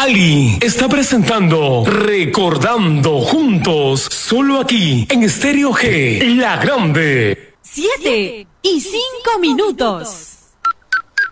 Ali está presentando Recordando Juntos, solo aquí en Estéreo G, La Grande. 7:05.